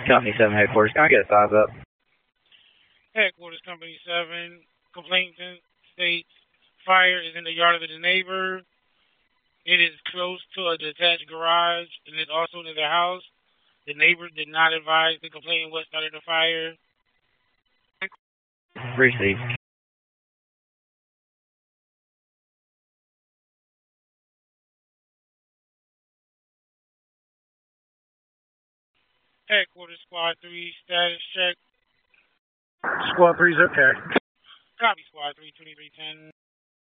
Company 7 headquarters. Can I get a size up? Headquarters Company 7. Complaint states fire is in the yard of the neighbor. It is close to a detached garage and is also near their house. The neighbor did not advise the complainant what started the fire. Received. Headquarters Squad 3, status check. Squad 3's okay. Copy Squad 3, 2310.